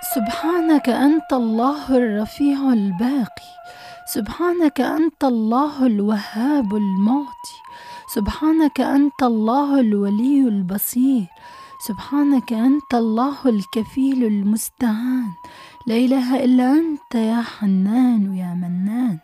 سبحانك أنت الله الرفيع الباقي، سبحانك أنت الله الوهاب المعطي، سبحانك أنت الله الولي البصير، سبحانك أنت الله الكفيل المستعان. لا إله إلا أنت يا حنان يا منان.